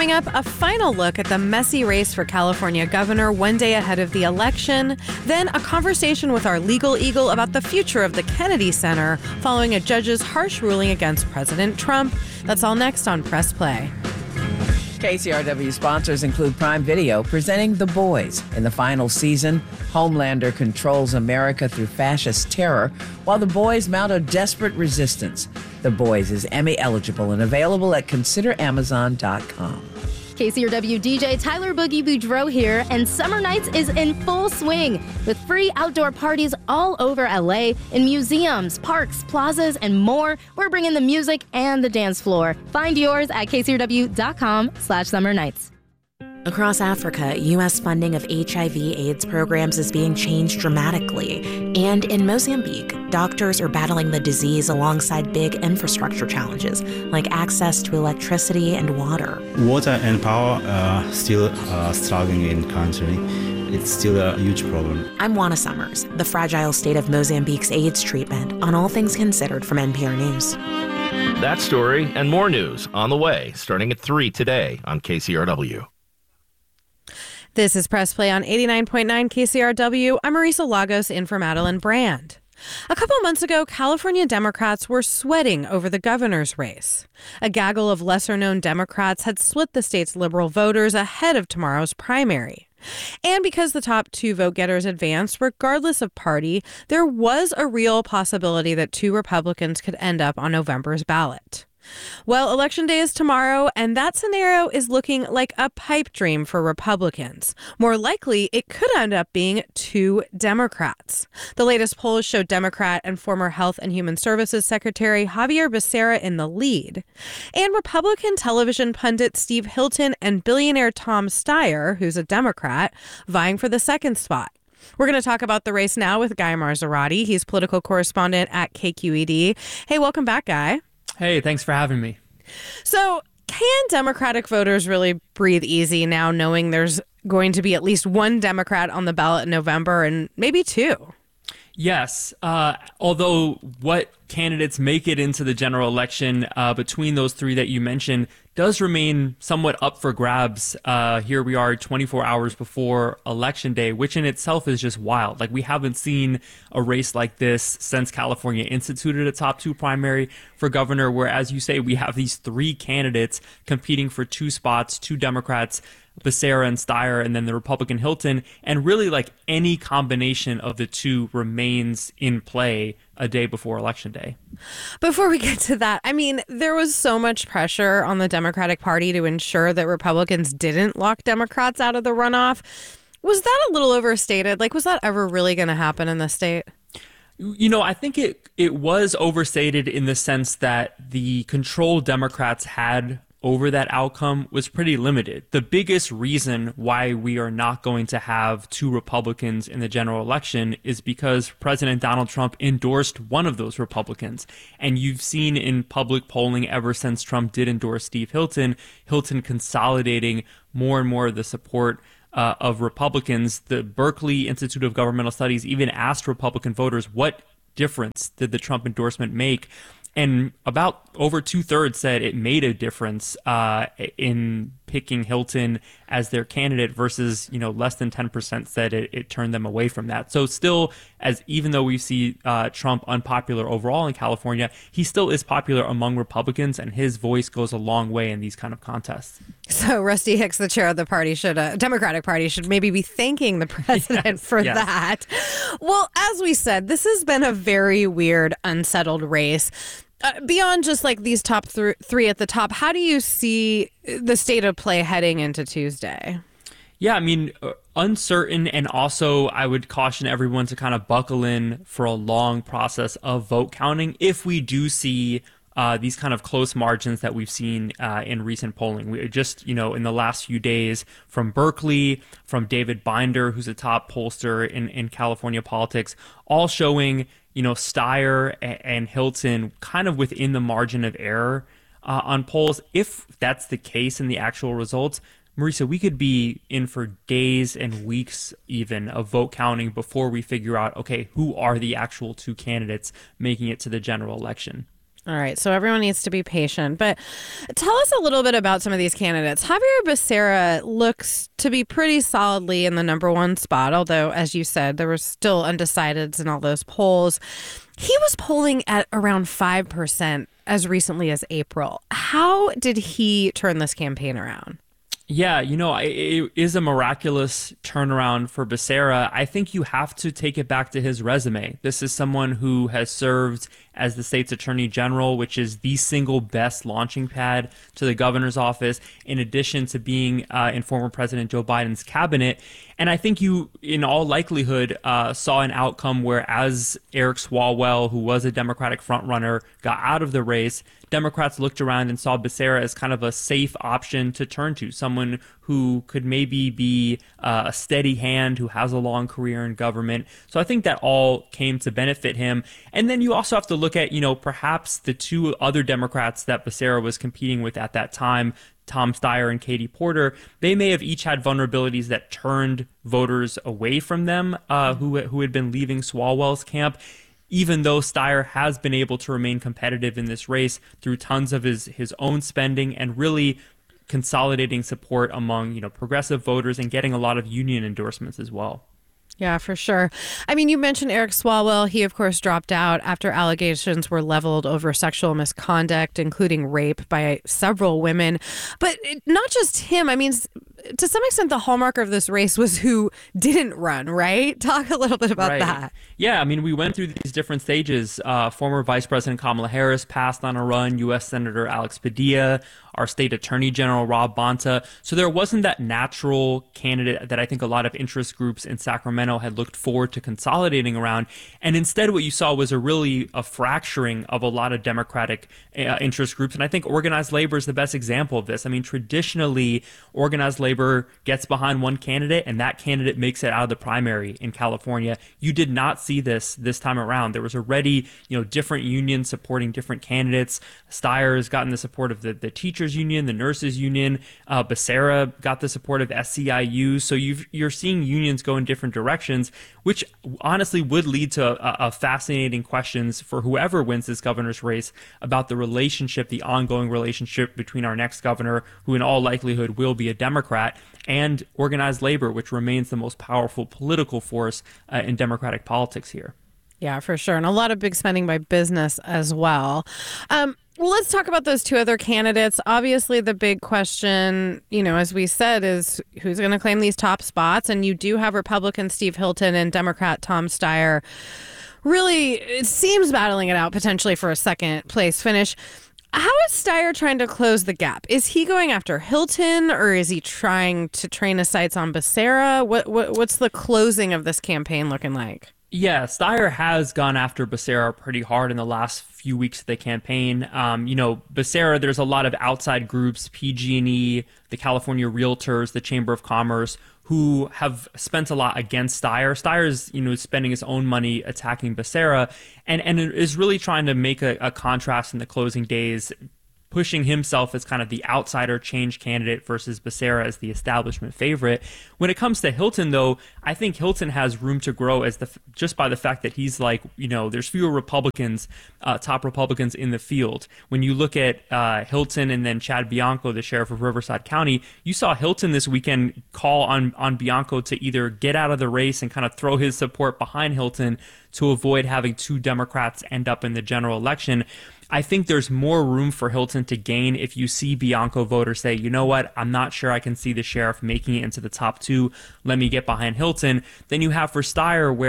Coming up, a final look at the messy race for California governor one day ahead of the election. Then a conversation with our legal eagle about the future of the Kennedy Center following a judge's harsh ruling against President Trump. That's all next on Press Play. KCRW sponsors include Prime Video, presenting The Boys. In the final season, Homelander controls America through fascist terror, while the boys mount a desperate resistance. The Boys is Emmy eligible and available at consideramazon.com. KCRW DJ Tyler Boogie Boudreau here, and Summer Nights is in full swing with free outdoor parties all over LA in museums, parks, plazas, and more. We're bringing the music and the dance floor. Find yours at kcrw.com/Summer Nights. Across Africa, U.S. funding of HIV/AIDS programs is being changed dramatically. And in Mozambique, doctors are battling the disease alongside big infrastructure challenges, like access to electricity and water. Water and power are still struggling in the country. It's still a huge problem. I'm Juana Summers, the fragile state of Mozambique's AIDS treatment, on All Things Considered from NPR News. That story and more news on the way, starting at 3 today on KCRW. This is Press Play on 89.9 KCRW. I'm Marisa Lagos in for Madeline Brand. A couple months ago, California Democrats were sweating over the governor's race. A gaggle of lesser-known Democrats had split the state's liberal voters ahead of tomorrow's primary. And because the top two vote-getters advanced, regardless of party, there was a real possibility that two Republicans could end up on November's ballot. Well, Election Day is tomorrow, and that scenario is looking like a pipe dream for Republicans. More likely, it could end up being two Democrats. The latest polls show Democrat and former Health and Human Services Secretary Xavier Becerra in the lead. And Republican television pundit Steve Hilton and billionaire Tom Steyer, who's a Democrat, vying for the second spot. We're going to talk about the race now with Guy Marzorati. He's political correspondent at KQED. Hey, welcome back, Guy. Hey, thanks for having me. So, can Democratic voters really breathe easy now knowing there's going to be at least one Democrat on the ballot in November and maybe two? Yes, although what candidates make it into the general election between those three that you mentioned does remain somewhat up for grabs. Here we are 24 hours before Election Day, which in itself is just wild. Like, we haven't seen a race like this since California instituted a top two primary for governor, where, as you say, we have these three candidates competing for two spots, two Democrats, Becerra and Steyer, and then the Republican Hilton, and really like any combination of the two remains in play a day before Election Day. Before we get to that, I mean, there was so much pressure on the Democratic Party to ensure that Republicans didn't lock Democrats out of the runoff. Was that a little overstated? Like, was that ever really going to happen in the state? You know, I think it was overstated in the sense that the control Democrats had over that outcome was pretty limited. The biggest reason why we are not going to have two Republicans in the general election is because President Donald Trump endorsed one of those Republicans. And you've seen in public polling ever since Trump did endorse Steve Hilton consolidating more and more of the support of Republicans. The Berkeley Institute of Governmental Studies even asked Republican voters, what difference did the Trump endorsement make? And about over 2/3 said it made a difference in picking Hilton as their candidate versus, less than 10% said it turned them away from that. So still, even though we see Trump unpopular overall in California, he still is popular among Republicans, and his voice goes a long way in these kind of contests. So Rusty Hicks, the chair of the party, Democratic Party, should maybe be thanking the president for that. Well, as we said, this has been a very weird, unsettled race. Beyond just like these top three at the top, how do you see the state of play heading into Tuesday? Yeah, I mean, uncertain, and also I would caution everyone to kind of buckle in for a long process of vote counting if we do see these kind of close margins that we've seen in recent polling. We just, in the last few days from Berkeley, from David Binder, who's a top pollster in California politics, all showing Steyer and Hilton kind of within the margin of error on polls. If that's the case in the actual results, Marisa, we could be in for days and weeks even of vote counting before we figure out, okay, who are the actual two candidates making it to the general election. All right, so everyone needs to be patient. But tell us a little bit about some of these candidates. Javier Becerra looks to be pretty solidly in the number one spot, although, as you said, there were still undecideds in all those polls. He was polling at around 5% as recently as April. How did he turn this campaign around? Yeah, it is a miraculous turnaround for Becerra. I think you have to take it back to his resume. This is someone who has served as the state's attorney general, which is the single best launching pad to the governor's office, in addition to being in former President Joe Biden's cabinet. And I think you, in all likelihood, saw an outcome where, as Eric Swalwell, who was a Democratic frontrunner, got out of the race, Democrats looked around and saw Becerra as kind of a safe option to turn to, someone who could maybe be a steady hand, who has a long career in government. So I think that all came to benefit him. And then you also have to look at, perhaps the two other Democrats that Becerra was competing with at that time, Tom Steyer and Katie Porter. They may have each had vulnerabilities that turned voters away from them, who had been leaving Swalwell's camp, even though Steyer has been able to remain competitive in this race through tons of his own spending and really consolidating support among, progressive voters and getting a lot of union endorsements as well. Yeah, for sure. I mean, you mentioned Eric Swalwell. He, of course, dropped out after allegations were leveled over sexual misconduct, including rape by several women. But not just him. I mean, to some extent, the hallmark of this race was who didn't run, right? Talk a little bit about that. Yeah, I mean, we went through these different stages. Former Vice President Kamala Harris passed on a run, U.S. Senator Alex Padilla, our state attorney general, Rob Bonta. So there wasn't that natural candidate that I think a lot of interest groups in Sacramento had looked forward to consolidating around. And instead, what you saw was a fracturing of a lot of Democratic interest groups. And I think organized labor is the best example of this. I mean, traditionally, organized labor gets behind one candidate and that candidate makes it out of the primary in California. You did not see this time around. There was already, different unions supporting different candidates. Steyer has gotten the support of the teachers union, the nurses union. Becerra got the support of SEIU. So you're seeing unions go in different directions, which honestly would lead to a fascinating questions for whoever wins this governor's race about the ongoing relationship between our next governor, who in all likelihood will be a Democrat, and organized labor, which remains the most powerful political force in Democratic politics here. Yeah, for sure. And a lot of big spending by business as well. Well, let's talk about those two other candidates. Obviously, the big question, as we said, is who's going to claim these top spots. And you do have Republican Steve Hilton and Democrat Tom Steyer really, it seems, battling it out potentially for a second place finish. How is Steyer trying to close the gap? Is he going after Hilton, or is he trying to train his sights on Becerra? What's the closing of this campaign looking like? Yeah, Steyer has gone after Becerra pretty hard in the last few weeks of the campaign. Becerra, there's a lot of outside groups, PG&E, the California Realtors, the Chamber of Commerce, who have spent a lot against Steyer. Steyer is, spending his own money attacking Becerra and is really trying to make a contrast in the closing days, pushing himself as kind of the outsider change candidate versus Becerra as the establishment favorite. When it comes to Hilton, though, I think Hilton has room to grow just by the fact that he's there's fewer Republicans, top Republicans in the field. When you look at Hilton and then Chad Bianco, the sheriff of Riverside County, you saw Hilton this weekend call on Bianco to either get out of the race and kind of throw his support behind Hilton to avoid having two Democrats end up in the general election. I think there's more room for Hilton to gain if you see Bianco voters say, you know what, I'm not sure I can see the sheriff making it into the top two. Let me get behind Hilton. Then you have for Steyer, where